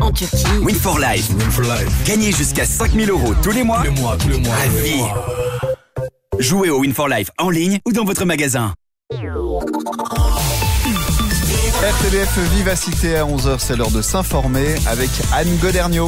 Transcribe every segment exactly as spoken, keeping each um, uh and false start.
en Turquie. Win for Life. Win for Life. Gagnez jusqu'à cinq mille euros tous les mois. Tous les mois, tous les mois. À vie. Jouez au Win for Life en ligne ou dans votre magasin. R T B F Vivacité à onze heures, c'est l'heure de s'informer avec Anne Goderniot.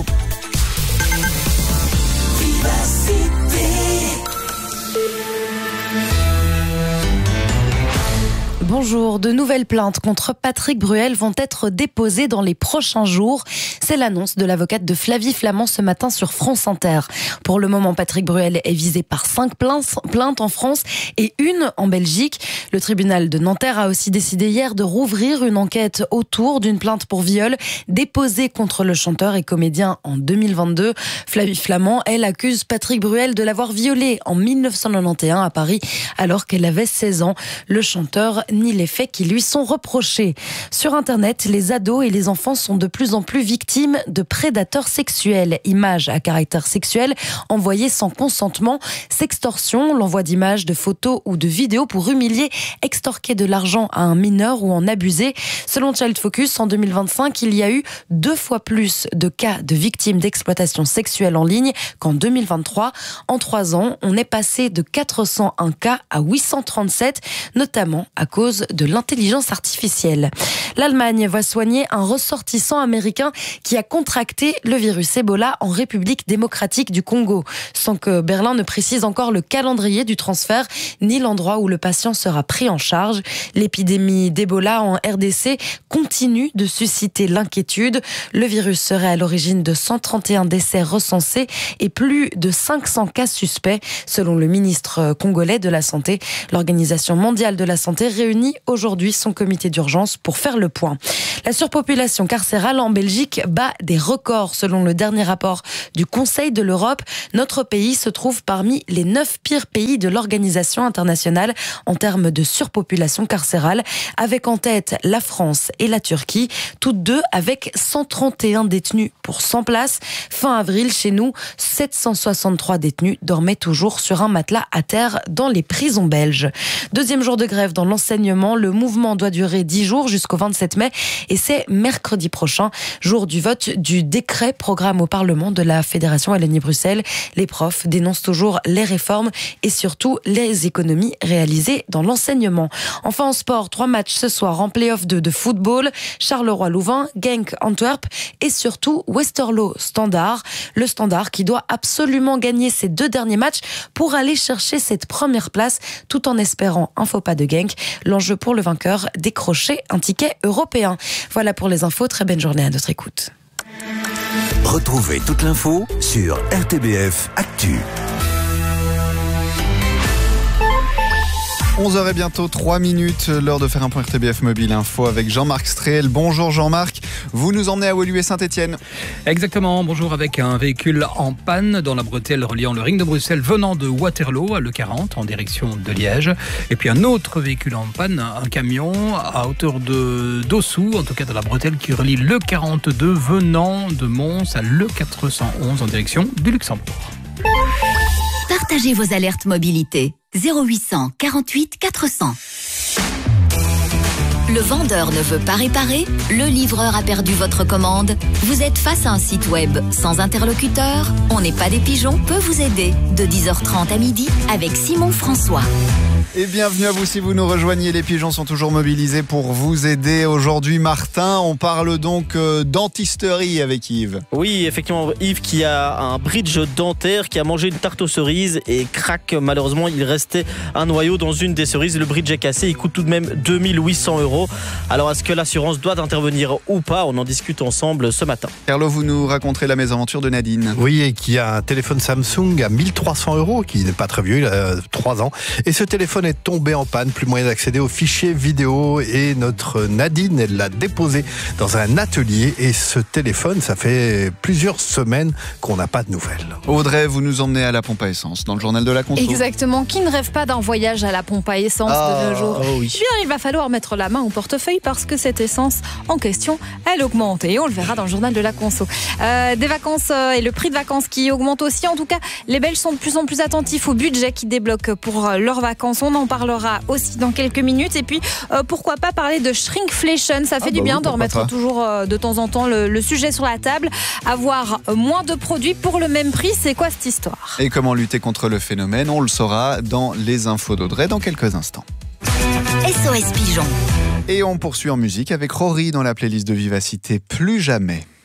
Bonjour, de nouvelles plaintes contre Patrick Bruel vont être déposées dans les prochains jours. C'est l'annonce de l'avocate de Flavie Flament ce matin sur France Inter. Pour le moment, Patrick Bruel est visé par cinq plaintes en France et une en Belgique. Le tribunal de Nanterre a aussi décidé hier de rouvrir une enquête autour d'une plainte pour viol déposée contre le chanteur et comédien en deux mille vingt-deux. Flavie Flament, elle, accuse Patrick Bruel de l'avoir violée en mille neuf cent quatre-vingt-onze à Paris alors qu'elle avait seize ans. Le chanteur ni les faits qui lui sont reprochés. Sur Internet, les ados et les enfants sont de plus en plus victimes de prédateurs sexuels. Images à caractère sexuel envoyées sans consentement, sextorsion, l'envoi d'images, de photos ou de vidéos pour humilier, extorquer de l'argent à un mineur ou en abuser. Selon Child Focus, en deux mille vingt-cinq, il y a eu deux fois plus de cas de victimes d'exploitation sexuelle en ligne qu'en deux mille vingt-trois. En trois ans, on est passé de quatre cent un cas à huit cent trente-sept, notamment à cause de l'intelligence artificielle. L'Allemagne va soigner un ressortissant américain qui a contracté le virus Ebola en République démocratique du Congo, sans que Berlin ne précise encore le calendrier du transfert ni l'endroit où le patient sera pris en charge. L'épidémie d'Ebola en R D C continue de susciter l'inquiétude. Le virus serait à l'origine de cent trente et un décès recensés et plus de cinq cents cas suspects, selon le ministre congolais de la Santé. L'Organisation mondiale de la santé réunit aujourd'hui son comité d'urgence pour faire le point. La surpopulation carcérale en Belgique bat des records selon le dernier rapport du Conseil de l'Europe. Notre pays se trouve parmi les neuf pires pays de l'organisation internationale en termes de surpopulation carcérale, avec en tête la France et la Turquie, toutes deux avec cent trente et un détenus pour cent places. Fin avril, chez nous, sept cent soixante-trois détenus dormaient toujours sur un matelas à terre dans les prisons belges. Deuxième jour de grève dans l'enseignement. Le mouvement doit durer dix jours jusqu'au vingt-sept mai et c'est mercredi prochain, jour du vote du décret programme au Parlement de la Fédération Wallonie-Bruxelles. Les profs dénoncent toujours les réformes et surtout les économies réalisées dans l'enseignement. Enfin en sport, trois matchs ce soir en play-off deux de football. Charleroi-Louvain, Genk Antwerp et surtout Westerlo Standard. Le Standard qui doit absolument gagner ses deux derniers matchs pour aller chercher cette première place tout en espérant un faux pas de Genk. L'enjeu pour le vainqueur, décrocher un ticket européen. Voilà pour les infos, très bonne journée à notre écoute. Retrouvez toute l'info sur R T B F Actu. onze heures et bientôt trois minutes, l'heure de faire un point R T B F Mobile Info avec Jean-Marc Stréel. Bonjour Jean-Marc, vous nous emmenez à Woluwe Saint-Étienne. Exactement, bonjour, avec un véhicule en panne dans la bretelle reliant le ring de Bruxelles venant de Waterloo à l'E quarante en direction de Liège. Et puis un autre véhicule en panne, un camion à hauteur de d'Ossou, en tout cas dans la bretelle qui relie l'E quarante-deux venant de Mons à l'E quatre cent onze en direction du Luxembourg. Partagez vos alertes mobilité. zéro huit cents quarante-huit quatre cents. Le vendeur ne veut pas réparer, le livreur a perdu votre commande. Vous êtes face à un site web sans interlocuteur. On n'est pas des pigeons peut vous aider de dix heures trente à midi avec Simon François. Et bienvenue à vous si vous nous rejoignez. Les pigeons sont toujours mobilisés pour vous aider. Aujourd'hui, Martin, on parle donc euh, dentisterie avec Yves. Oui, effectivement, Yves qui a un bridge dentaire, qui a mangé une tarte aux cerises et crac, malheureusement, il restait un noyau dans une des cerises. Le bridge est cassé, il coûte tout de même deux mille huit cents euros. Alors, est-ce que l'assurance doit intervenir ou pas? On en discute ensemble ce matin. Carlo, vous nous raconterez la mésaventure de Nadine. Oui, et qui a un téléphone Samsung à mille trois cents euros, qui n'est pas très vieux, il a trois ans. Et ce téléphone est tombé en panne, plus moyen d'accéder aux fichiers vidéo. Et notre Nadine, elle l'a déposé dans un atelier. Et ce téléphone, ça fait plusieurs semaines qu'on n'a pas de nouvelles. Audrey, vous nous emmenez à la pompe à essence, dans le journal de la conso. Exactement. Qui ne rêve pas d'un voyage à la pompe à essence ah, de nos jours? oh oui. Eh bien, il va falloir mettre la main au portefeuille parce que cette essence en question, elle augmente. Et on le verra dans le journal de la conso. Euh, des vacances euh, et le prix de vacances qui augmente aussi. En tout cas, les Belges sont de plus en plus attentifs au budget qu'ils débloquent pour euh, leurs vacances. On en parlera aussi dans quelques minutes. Et puis, euh, pourquoi pas parler de shrinkflation. Ça fait Ah du bah bien oui, de remettre pas. toujours euh, de temps en temps le, le sujet sur la table. Avoir moins de produits pour le même prix, c'est quoi cette histoire? Et comment lutter contre le phénomène, on le saura dans les infos d'Audrey dans quelques instants. S O S Pigeon. Et on poursuit en musique avec Rory dans la playlist de Vivacité Plus Jamais.